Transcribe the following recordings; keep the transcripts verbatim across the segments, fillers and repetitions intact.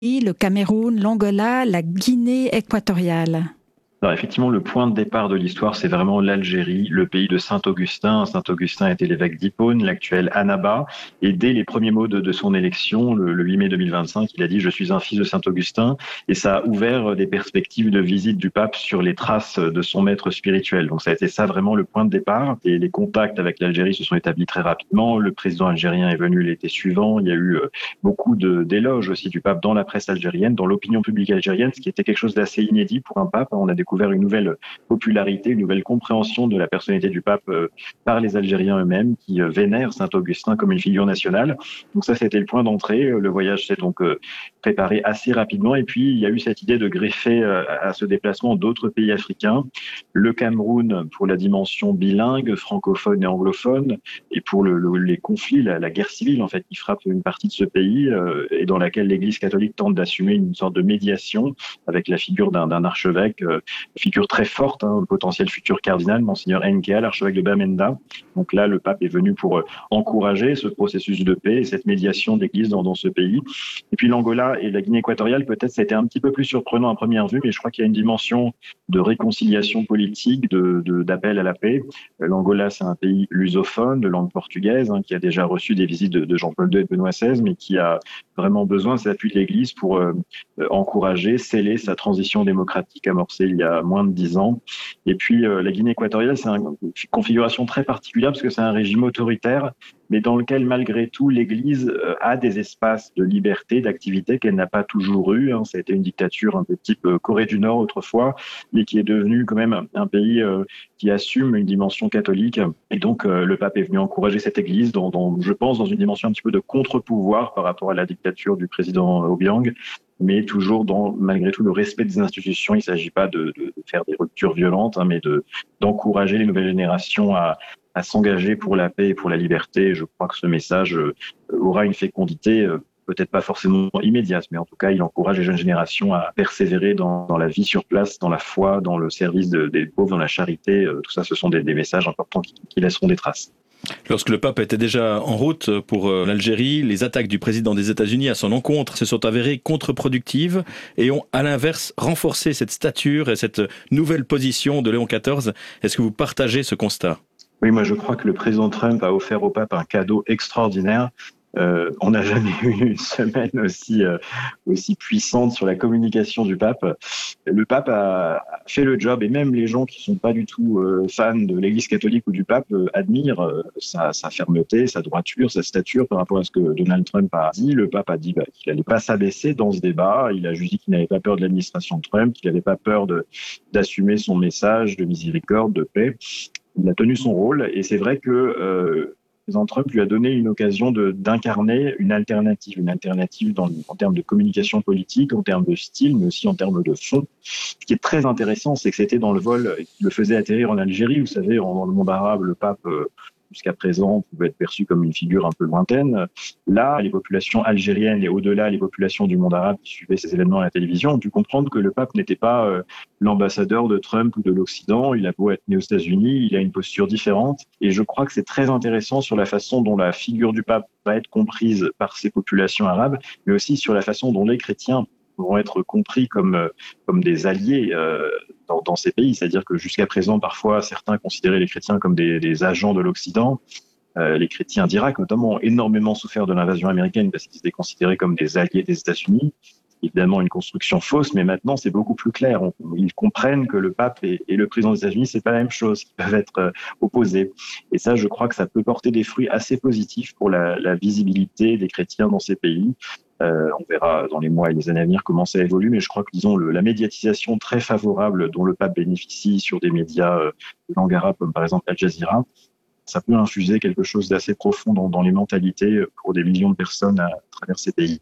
le Cameroun, l'Angola, la Guinée équatoriale. Alors effectivement, le point de départ de l'histoire, c'est vraiment l'Algérie, le pays de Saint-Augustin. Saint-Augustin était l'évêque d'Hippone, l'actuel Annaba. Et dès les premiers mots de, de son élection, le, le huit mai deux mille vingt-cinq, il a dit « Je suis un fils de Saint-Augustin ». Et ça a ouvert des perspectives de visite du pape sur les traces de son maître spirituel. Donc ça a été ça vraiment le point de départ. Et les contacts avec l'Algérie se sont établis très rapidement. Le président algérien est venu l'été suivant. Il y a eu beaucoup de, d'éloges aussi du pape dans la presse algérienne, dans l'opinion publique algérienne, ce qui était quelque chose d'assez inédit pour un pape. On a découvert une nouvelle popularité, une nouvelle compréhension de la personnalité du pape euh, par les Algériens eux-mêmes qui euh, vénèrent Saint-Augustin comme une figure nationale. Donc ça, c'était le point d'entrée. Le voyage s'est donc euh, préparé assez rapidement et puis il y a eu cette idée de greffer euh, à ce déplacement d'autres pays africains. Le Cameroun pour la dimension bilingue, francophone et anglophone, et pour le, le, les conflits, la, la guerre civile en fait qui frappe une partie de ce pays euh, et dans laquelle l'Église catholique tente d'assumer une sorte de médiation avec la figure d'un, d'un archevêque, euh, figure très forte, hein, le potentiel futur cardinal, Monseigneur Nkea, l'archevêque de Bamenda. Donc là, le pape est venu pour euh, encourager ce processus de paix et cette médiation d'Église dans, dans ce pays. Et puis l'Angola et la Guinée équatoriale, peut-être ça a été un petit peu plus surprenant à première vue, mais je crois qu'il y a une dimension de réconciliation politique, de, de, d'appel à la paix. L'Angola, c'est un pays lusophone, de langue portugaise, hein, qui a déjà reçu des visites de, de Jean-Paul deux et de Benoît seize, mais qui a vraiment besoin de cet appui de l'Église pour euh, encourager, sceller sa transition démocratique amorcée il y a moins de dix ans. Et puis euh, la Guinée équatoriale, c'est une configuration très particulière parce que c'est un régime autoritaire, mais dans lequel malgré tout l'Église euh, a des espaces de liberté, d'activité qu'elle n'a pas toujours eu. Hein. Ça a été une dictature un peu type euh, Corée du Nord autrefois, mais qui est devenu quand même un pays euh, qui assume une dimension catholique. Et donc euh, le pape est venu encourager cette Église, dans, dans, je pense, dans une dimension un petit peu de contre-pouvoir par rapport à la dictature du président Obiang, mais toujours dans, malgré tout, le respect des institutions. Il ne s'agit pas de, de, de faire des ruptures violentes, hein, mais de, d'encourager les nouvelles générations à, à s'engager pour la paix et pour la liberté. Et je crois que ce message euh, aura une fécondité, euh, peut-être pas forcément immédiate, mais en tout cas, il encourage les jeunes générations à persévérer dans, dans la vie sur place, dans la foi, dans le service de, des pauvres, dans la charité. Euh, tout ça, ce sont des, des messages importants qui, qui laisseront des traces. Lorsque le pape était déjà en route pour l'Algérie, les attaques du président des États-Unis à son encontre se sont avérées contre-productives et ont à l'inverse renforcé cette stature et cette nouvelle position de Léon quatorze. Est-ce que vous partagez ce constat ? Oui, moi je crois que le président Trump a offert au pape un cadeau extraordinaire. Euh, on n'a jamais eu une semaine aussi euh, aussi puissante sur la communication du pape. Le pape a fait le job et même les gens qui sont pas du tout euh, fans de l'Église catholique ou du pape euh, admirent euh, sa, sa fermeté, sa droiture, sa stature par rapport à ce que Donald Trump a dit. Le pape a dit bah, qu'il n'allait pas s'abaisser dans ce débat. Il a juste dit qu'il n'avait pas peur de l'administration de Trump, qu'il n'avait pas peur de d'assumer son message de miséricorde, de paix. Il a tenu son rôle et c'est vrai que euh, le président Trump lui a donné une occasion de, d'incarner une alternative, une alternative dans, en termes de communication politique, en termes de style, mais aussi en termes de fond. Ce qui est très intéressant, c'est que c'était dans le vol qui le faisait atterrir en Algérie. Vous savez, dans le monde arabe, le pape, euh, jusqu'à présent, pouvait être perçu comme une figure un peu lointaine. Là, les populations algériennes et au-delà, les populations du monde arabe qui suivaient ces événements à la télévision ont dû comprendre que le pape n'était pas euh, l'ambassadeur de Trump ou de l'Occident. Il a beau être né aux États-Unis, il a une posture différente. Et je crois que c'est très intéressant sur la façon dont la figure du pape va être comprise par ces populations arabes, mais aussi sur la façon dont les chrétiens vont être compris comme comme des alliés euh, dans, dans ces pays. C'est-à-dire que jusqu'à présent, parfois, certains considéraient les chrétiens comme des, des agents de l'Occident. Euh, les chrétiens d'Irak, notamment, ont énormément souffert de l'invasion américaine parce qu'ils étaient considérés comme des alliés des États-Unis. Évidemment, une construction fausse, mais maintenant, c'est beaucoup plus clair. On, ils comprennent que le pape et, et le président des États-Unis, c'est pas la même chose, qu'ils peuvent être euh, opposés. Et ça, je crois que ça peut porter des fruits assez positifs pour la, la visibilité des chrétiens dans ces pays. Euh, on verra dans les mois et les années à venir comment ça évolue, mais je crois que, disons, le, la médiatisation très favorable dont le pape bénéficie sur des médias euh, de langue arabe, comme par exemple Al Jazeera, ça peut infuser quelque chose d'assez profond dans, dans les mentalités pour des millions de personnes à travers ces pays.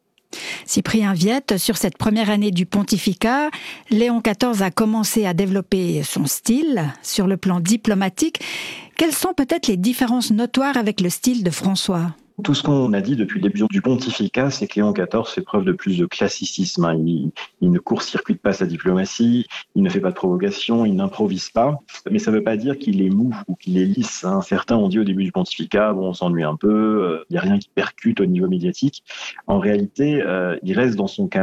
Cyprien Viette, sur cette première année du pontificat, Léon quatorze a commencé à développer son style sur le plan diplomatique. Quelles sont peut-être les différences notoires avec le style de François ? Tout ce qu'on a dit depuis le début du pontificat, c'est que Léon quatorze fait preuve de plus de classicisme. Hein. Il, il ne court-circuite pas sa diplomatie, il ne fait pas de provocation, il n'improvise pas. Mais ça ne veut pas dire qu'il est mou ou qu'il est lisse. Hein. Certains ont dit au début du pontificat, bon, on s'ennuie un peu, il euh, n'y a rien qui percute au niveau médiatique. En réalité, euh, il reste dans son canal.